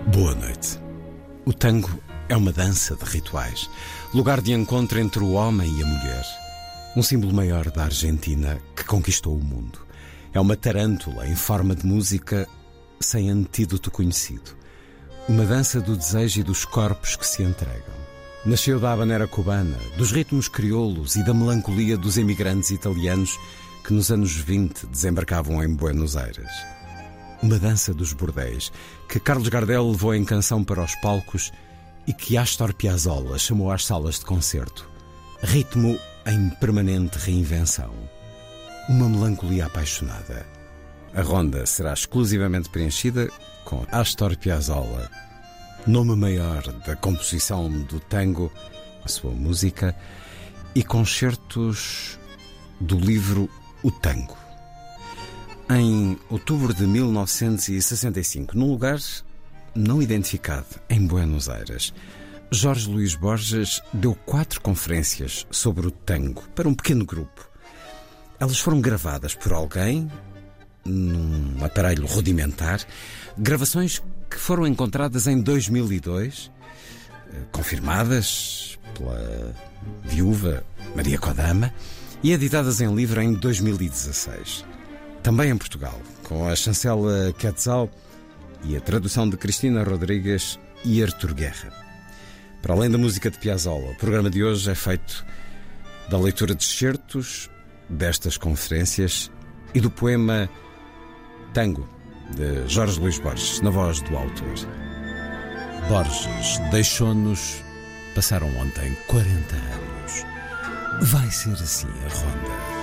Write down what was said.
Boa noite. O tango é uma dança de rituais, lugar de encontro entre o homem e a mulher. Um símbolo maior da Argentina que conquistou o mundo. É uma tarântula em forma de música sem antídoto conhecido. Uma dança do desejo e dos corpos que se entregam. Nasceu da habanera cubana, dos ritmos crioulos e da melancolia dos imigrantes italianos que nos anos 20 desembarcavam em Buenos Aires. Uma dança dos bordéis que Carlos Gardel levou em canção para os palcos e que Astor Piazzolla chamou às salas de concerto. Ritmo em permanente reinvenção. Uma melancolia apaixonada. A ronda será exclusivamente preenchida com Astor Piazzolla, nome maior da composição do tango, a sua música, e concertos do livro O Tango. Em outubro de 1965, num lugar não identificado, em Buenos Aires, Jorge Luís Borges deu 4 conferências sobre o tango para um pequeno grupo. Elas foram gravadas por alguém num aparelho rudimentar, gravações que foram encontradas em 2002, confirmadas pela viúva Maria Kodama e editadas em livro em 2016. Também em Portugal, com a chancela Quetzal e a tradução de Cristina Rodrigues e Artur Guerra. Para além da música de Piazzolla, o programa de hoje é feito da leitura de excertos destas conferências e do poema Tango, de Jorge Luís Borges, na voz do autor. Borges deixou-nos, passaram ontem 40 anos. Vai ser assim a ronda.